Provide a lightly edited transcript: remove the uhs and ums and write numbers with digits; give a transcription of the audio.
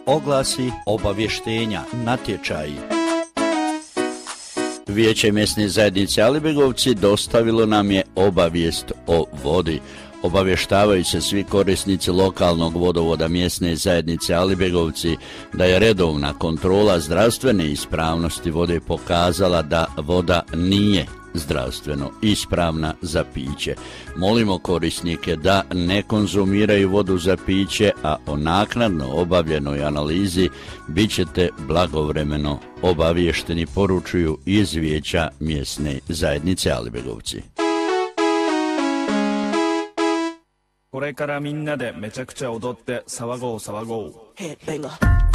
oglasi, obavještenja, natječaji. Vijeće mjesne zajednice Alibegovci dostavilo nam je obavijest o vodi. Obavještavaju se svi korisnici lokalnog vodovoda mjesne zajednice Alibegovci da je redovna kontrola zdravstvene ispravnosti vode pokazala da voda nije zdravstveno ispravna za piće. Molimo korisnike da ne konzumiraju vodu za piće, a o naknadno obavljenoj analizi bit ćete blagovremeno obavješteni, poručuju iz Vijeća mjesne zajednice Alibegovci. これからみんなでめちゃくちゃ踊って騒ごう騒ごう。 Hey, Benga.